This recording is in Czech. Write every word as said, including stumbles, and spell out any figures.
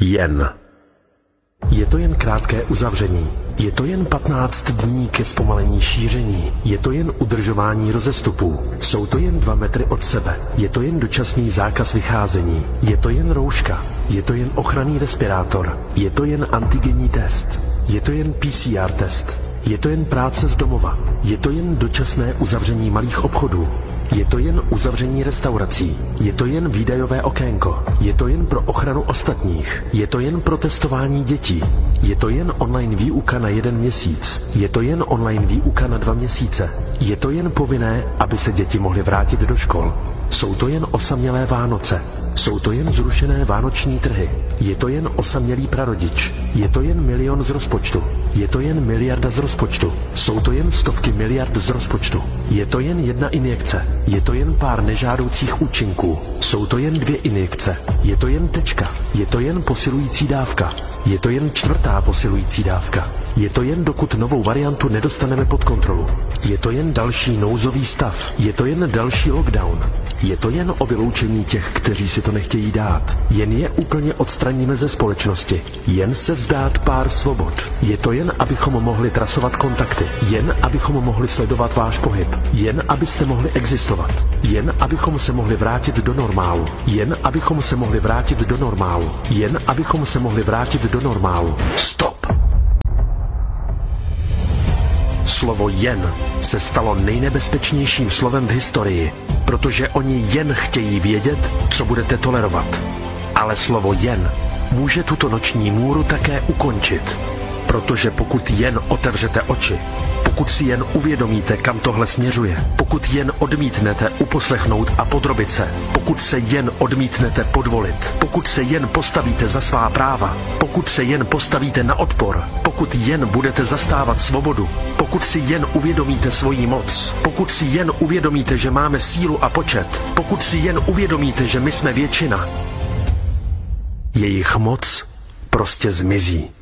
Jen. Je to jen krátké uzavření. Je to jen patnáct dní ke zpomalení šíření. Je to jen udržování rozestupů. Jsou to jen dva metry od sebe. Je to jen dočasný zákaz vycházení. Je to jen rouška. Je to jen ochranný respirátor. Je to jen antigenní test. Je to jen P C R test. Je to jen práce z domova. Je to jen dočasné uzavření malých obchodů. Je to jen uzavření restaurací. Je to jen výdajové okénko. Je to jen pro ochranu ostatních. Je to jen pro testování dětí. Je to jen online výuka na jeden měsíc. Je to jen online výuka na dva měsíce. Je to jen povinné, aby se děti mohly vrátit do škol. Jsou to jen osamělé Vánoce. Jsou to jen zrušené vánoční trhy. Je to jen osamělý prarodič. Je to jen milion z rozpočtu. Je to jen miliarda z rozpočtu. Jsou to jen stovky miliard z rozpočtu. Je to jen jedna injekce. Je to jen pár nežádoucích účinků. Jsou to jen dvě injekce. Je to jen tečka. Je to jen posilující dávka. Je to jen čtvrtá posilující dávka. Je to jen dokud novou variantu nedostaneme pod kontrolu. Je to jen další nouzový stav. Je to jen další lockdown. Je to jen o vyloučení těch, kteří si to nechtějí dát. Jen je úplně odstraníme ze společnosti. Jen se vzdát pár svobod. Je to jen, abychom mohli trasovat kontakty. Jen, abychom mohli sledovat váš pohyb. Jen, abyste mohli existovat. Jen, abychom se mohli vrátit do normálu. Jen, abychom se mohli vrátit do normálu. Jen, abychom se mohli vrátit do normálu. Stop! Slovo jen se stalo nejnebezpečnějším slovem v historii, protože oni jen chtějí vědět, co budete tolerovat. Ale slovo jen může tuto noční můru také ukončit, protože pokud jen otevřete oči, pokud si jen uvědomíte, kam tohle směřuje, pokud jen odmítnete uposlechnout a podrobit se, pokud se jen odmítnete podvolit, pokud se jen postavíte za svá práva, pokud se jen postavíte na odpor, pokud jen budete zastávat svobodu, pokud si jen uvědomíte svoji moc, pokud si jen uvědomíte, že máme sílu a počet, pokud si jen uvědomíte, že my jsme většina, jejich moc prostě zmizí.